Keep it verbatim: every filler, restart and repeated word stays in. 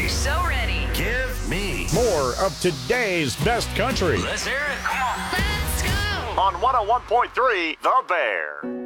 ready. So ready. Give me more of today's best country. Let's hear it. Come on. Let's go. On one oh one point three, The Bear.